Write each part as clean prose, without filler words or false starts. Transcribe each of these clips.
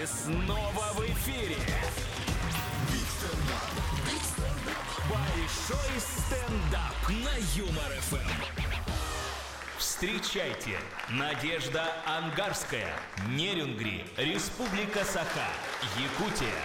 гости снова в эфире. Большой стендап на Юмор ФМ. Встречайте, Надежда Ангарская, Нерюнгри, Республика Саха, Якутия.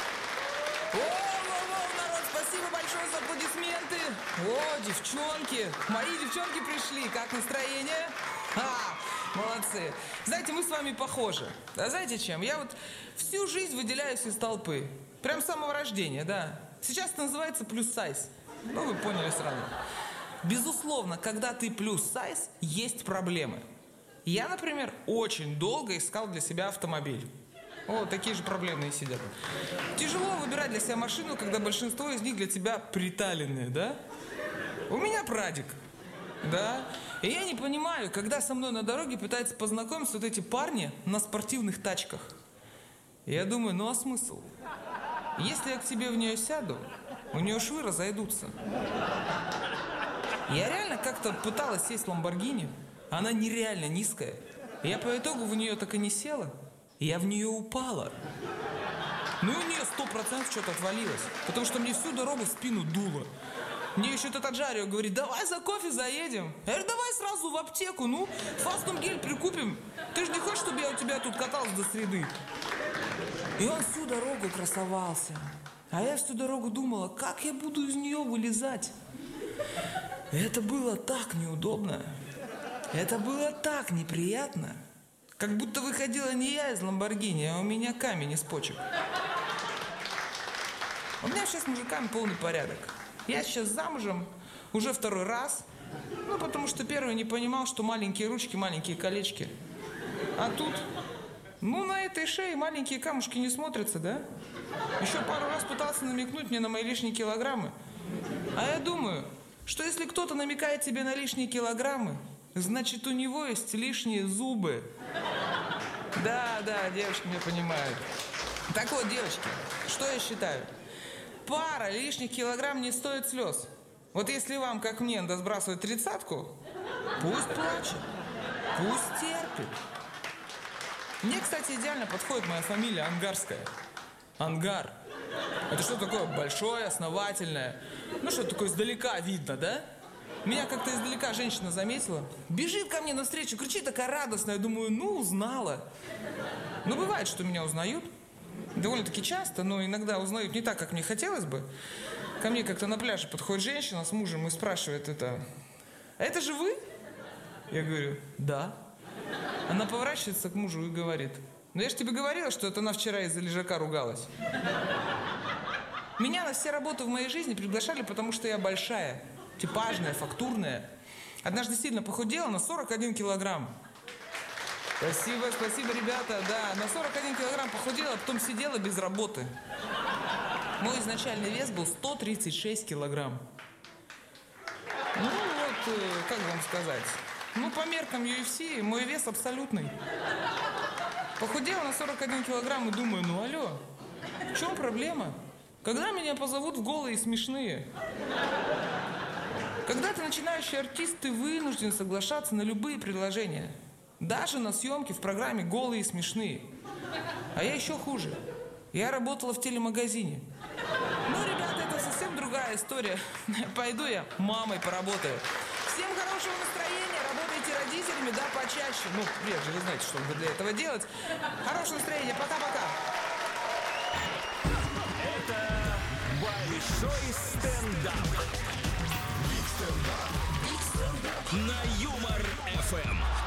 Народ, спасибо большое за аплодисменты. О, девчонки, мои девчонки пришли, как настроение? Молодцы. Знаете, мы с вами похожи. А знаете чем? Я вот всю жизнь выделяюсь из толпы. Прям с самого рождения, да. Сейчас это называется плюс-сайз. Ну, вы поняли сразу. Безусловно, когда ты плюс-сайз, есть проблемы. Я, например, очень долго искал для себя автомобиль. О, такие же проблемные сидят. Тяжело выбирать для себя машину, когда большинство из них для тебя приталенные, да? У меня прадик, да? И я не понимаю, когда со мной на дороге пытаются познакомиться вот эти парни на спортивных тачках. И я думаю, ну а смысл? Если я к тебе в нее сяду, у нее швы разойдутся. Я реально как-то пыталась сесть в Ламборгини. Она нереально низкая. Я по итогу в нее так и не села. Я в нее упала. Ну и у нее 100% что-то отвалилось. Потому что мне всю дорогу в спину дуло. Мне еще этот Аджарио говорит, давай за кофе заедем. Я говорю, давай сразу в аптеку, ну, фастум гель прикупим. Ты же не хочешь, чтобы я у тебя тут катался до среды? И он всю дорогу красовался. А я всю дорогу думала, как я буду из нее вылезать. Это было так неудобно. Это было так неприятно. Как будто выходила не я из Ламборгини, а у меня камень из почек. У меня сейчас с мужиками полный порядок. Я сейчас замужем уже второй раз. Ну, потому что первый не понимал, что маленькие ручки, маленькие колечки. А тут, ну, на этой шее маленькие камушки не смотрятся, да? Еще пару раз пытался намекнуть мне на мои лишние килограммы. А я думаю, что если кто-то намекает тебе на лишние килограммы, значит, у него есть лишние зубы. Да, девочки меня понимают. Так вот, девочки, что я считаю? Пара лишних килограмм не стоит слез. Вот если вам, как мне, надо сбрасывать 30-ку, пусть плачет, пусть терпит. Мне, кстати, идеально подходит моя фамилия Ангарская. Ангар. Это что такое? Большое, основательное. Ну, что такое издалека видно, да? Меня как-то издалека женщина заметила. Бежит ко мне навстречу, кричит такая радостная. Я думаю, ну, узнала. Ну, бывает, что меня узнают. Довольно-таки часто, но иногда узнают не так, как мне хотелось бы. Ко мне как-то на пляже подходит женщина с мужем и спрашивает это же вы? Я говорю, да. Она поворачивается к мужу и говорит, ну я же тебе говорила, что это она вчера из-за лежака ругалась. Меня на все работы в моей жизни приглашали, потому что я большая, типажная, фактурная. Однажды сильно похудела на 41 килограмм. Спасибо, ребята. Да, на 41 килограмм похудела, а потом сидела без работы. Мой изначальный вес был 136 килограмм. Ну вот, как вам сказать? Ну, по меркам UFC мой вес абсолютный. Похудела на 41 килограмм и думаю, ну алло, в чем проблема? Когда меня позовут в голые и смешные? Когда ты начинающий артист, ты вынужден соглашаться на любые предложения. Даже на съемки в программе «Голые и смешные». А я еще хуже. Я работала в телемагазине. Ну, ребята, это совсем другая история. Пойду я мамой поработаю. Всем хорошего настроения, работайте родителями, да, почаще. Ну, прежде, вы знаете, что надо для этого делать. Хорошего настроения, пока-пока. Это большой стендап. На Юмор ФМ.